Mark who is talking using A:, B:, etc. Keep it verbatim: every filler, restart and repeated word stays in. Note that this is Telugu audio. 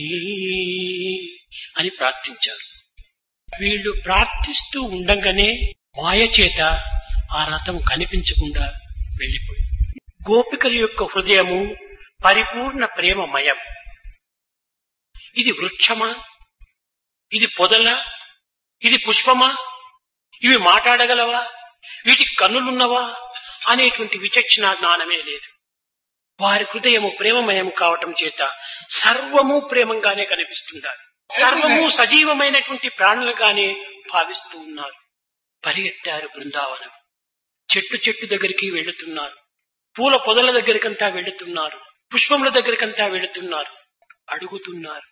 A: అని ప్రార్థించారు. వీళ్ళు ప్రార్థిస్తూ ఉండంగానే మాయ చేత ఆ రథం కనిపించకుండా వెళ్లిపోయింది. గోపికల యొక్క హృదయము పరిపూర్ణ ప్రేమమయం. ఇది వృక్షమా, ఇది పొదల, ఇది పుష్పమా, ఇవి మాట్లాడగలవా, వీటికి కన్నులున్నవా అనేటువంటి విచక్షణ జ్ఞానమే లేదు. వారి హృదయము ప్రేమమయం కావటం చేత సర్వము ప్రేమంగానే కనిపిస్తున్నారు. సర్వము సజీవమైనటువంటి ప్రాణులుగానే భావిస్తూ ఉన్నారు. పరిగెత్తారు బృందావనం. చెట్టు చెట్టు దగ్గరికి వెళుతున్నారు, పూల పొదల దగ్గరికంతా వెళుతున్నారు, పుష్పముల దగ్గరికంతా వెళుతున్నారు, అడుగుతున్నారు.